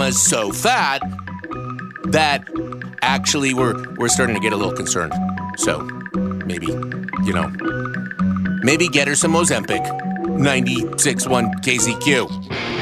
mama's so fat that actually we're starting to get a little concerned. So maybe, maybe get her some Ozempic. 96.1 KZQ.